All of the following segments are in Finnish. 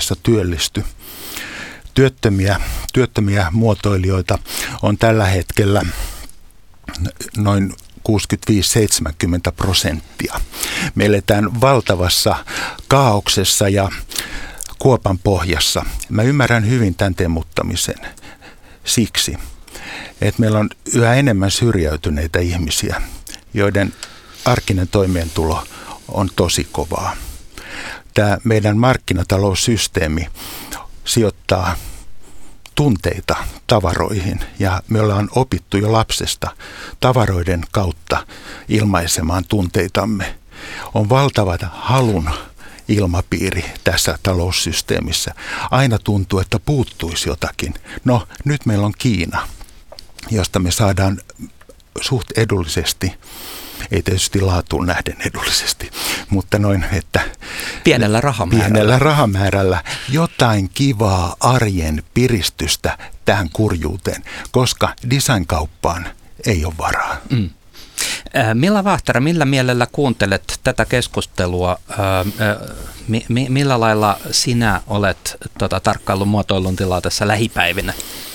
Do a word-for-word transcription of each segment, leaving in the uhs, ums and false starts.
Suomessa työllisty. Työttömiä, työttömiä muotoilijoita on tällä hetkellä noin kuusikymmentäviisi seitsemänkymmentä prosenttia. Me eletään valtavassa kaauksessa ja kuopan pohjassa. Mä ymmärrän hyvin tämän temmuttamisen siksi, että meillä on yhä enemmän syrjäytyneitä ihmisiä, joiden arkinen toimeentulo on tosi kovaa. Tämä meidän markkinataloussysteemi sijoittaa tunteita tavaroihin ja me ollaan opittu jo lapsesta tavaroiden kautta ilmaisemaan tunteitamme. On valtava halun ilmapiiri tässä taloussysteemissä. Aina tuntuu, että puuttuisi jotakin. No, nyt meillä on Kiina, josta me saadaan suht edullisesti, ei tietysti laatuun nähden edullisesti, mutta noin, että pienellä rahamäärällä. pienellä rahamäärällä jotain kivaa arjen piristystä tähän kurjuuteen, koska designkauppaan ei ole varaa. Mm. Milla Vahtera, millä mielellä kuuntelet tätä keskustelua? Mi- mi- millä lailla sinä olet tota, tarkkaillut muotoilun tilaa tässä lähipäivinä?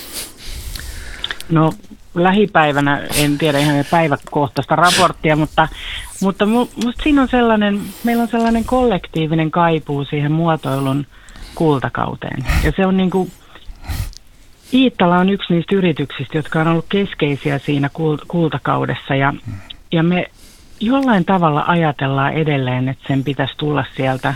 No lähipäivänä, en tiedä ihan päiväkohtaista raporttia, mutta, mutta musta siinä on sellainen, meillä on sellainen kollektiivinen kaipuu siihen muotoilun kultakauteen. Ja se on niin kuin, Iittala on yksi niistä yrityksistä, jotka on ollut keskeisiä siinä kultakaudessa ja, ja me jollain tavalla ajatellaan edelleen, että sen pitäisi tulla sieltä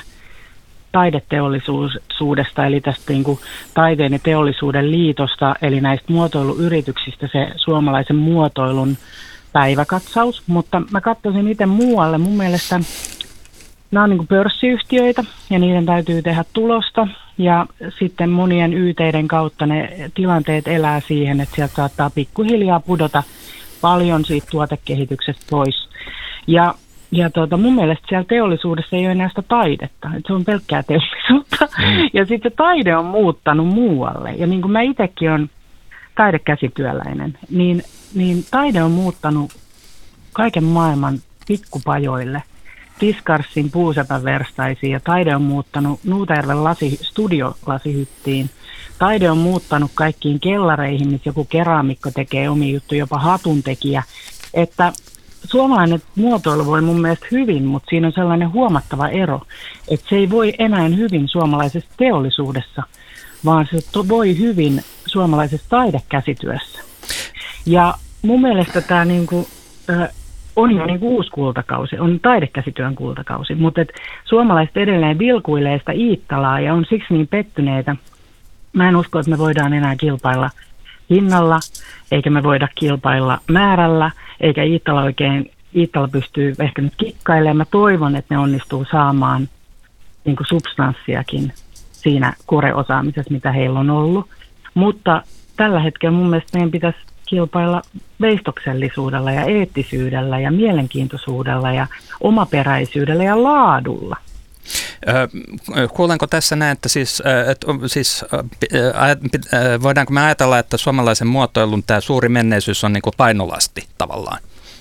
taideteollisuudesta, eli tästä niin kuin taiteen ja teollisuuden liitosta, eli näistä muotoiluyrityksistä se suomalaisen muotoilun päiväkatsaus, mutta mä katsoisin itse muualle. Mun mielestä nämä on niin kuin pörssiyhtiöitä ja niiden täytyy tehdä tulosta ja sitten monien yteiden kautta ne tilanteet elää siihen, että sieltä saattaa pikkuhiljaa pudota paljon siitä tuotekehityksestä pois. Ja Ja tuota, mun mielestä siellä teollisuudessa ei ole enää sitä taidetta, että se on pelkkää teollisuutta. Mm. Ja sitten se taide on muuttanut muualle. Ja niin kuin mä itsekin olen taidekäsityöläinen, niin, niin taide on muuttanut kaiken maailman pikkupajoille. Tiskarsin puusepäverstaisiin ja taide on muuttanut Nuutajärven lasi, studiolasihyttiin. Taide on muuttanut kaikkiin kellareihin, missä joku keraamikko tekee omia juttuja, jopa hatuntekijä. Että suomalainen muotoilu voi mun mielestä hyvin, mutta siinä on sellainen huomattava ero, että se ei voi enää hyvin suomalaisessa teollisuudessa, vaan se voi hyvin suomalaisessa taidekäsityössä. Ja mun mielestä tämä niinku, äh, on jo niinku uusi kultakausi, on taidekäsityön kultakausi, mutta et suomalaiset edelleen vilkuilee sitä Iittalaa ja on siksi niin pettyneitä. Mä en usko, että me voidaan enää kilpailla hinnalla, eikä me voida kilpailla määrällä, eikä Iittala oikein, Iittala pystyy ehkä nyt kikkailemaan. Mä toivon, että ne onnistuu saamaan niin kuin substanssiakin siinä koreosaamisessa, mitä heillä on ollut. Mutta tällä hetkellä mun mielestä meidän pitäisi kilpailla veistoksellisuudella ja eettisyydellä ja mielenkiintoisuudella ja omaperäisyydellä ja laadulla. Kuulenko tässä näin, että siis, että siis voidaanko me ajatella, että suomalaisen muotoilun tämä suuri menneisyys on niin kuin painolasti tavallaan?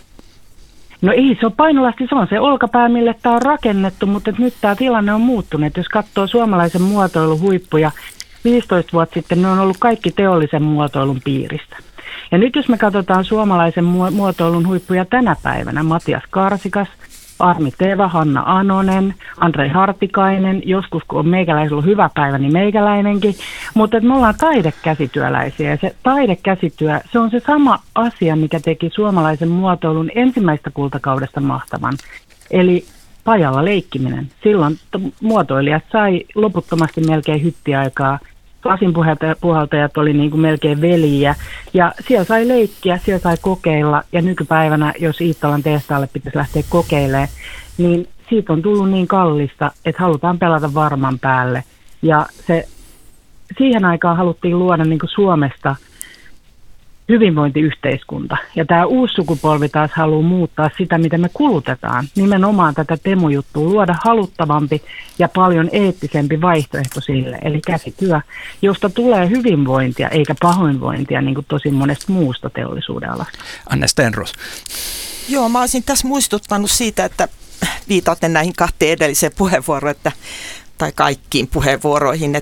No ei, se on painolasti, se on se olkapää, mille tämä on rakennettu, mutta nyt tämä tilanne on muuttunut. Jos katsoo suomalaisen muotoilun huippuja, viisitoista vuotta sitten ne on ollut kaikki teollisen muotoilun piiristä. Ja nyt jos me katsotaan suomalaisen muotoilun huippuja tänä päivänä, Matias Karsikas, Armi Teva, Hanna Anonen, Andrei Hartikainen, joskus kun on meikäläisellä ollut hyvä päivä, niin meikäläinenkin. Mutta me ollaan taidekäsityöläisiä ja se taidekäsityö, se on se sama asia, mikä teki suomalaisen muotoilun ensimmäistä kultakaudesta mahtavan. Eli pajalla leikkiminen. Silloin muotoilijat sai loputtomasti melkein hyttiaikaa. Lasin puhaltajat oli niin kuin melkein veljiä ja siellä sai leikkiä, siellä sai kokeilla ja nykypäivänä, jos Iittalan tehtaalle pitäisi lähteä kokeilemaan, niin siitä on tullut niin kallista, että halutaan pelata varman päälle. Ja se, siihen aikaan haluttiin luoda niin kuin Suomesta hyvinvointiyhteiskunta. Ja tämä uusi sukupolvi taas haluaa muuttaa sitä, mitä me kulutetaan. Nimenomaan tätä temujuttua, luoda haluttavampi ja paljon eettisempi vaihtoehto sille. Eli käsityö, josta tulee hyvinvointia eikä pahoinvointia, niin kuin tosi monesta muusta teollisuuden alasta. Anne Stenros. Joo, mä olisin tässä muistuttanut siitä, että viitaatte näihin kahteen edelliseen puheenvuoroon, että tai kaikkiin puheenvuoroihin,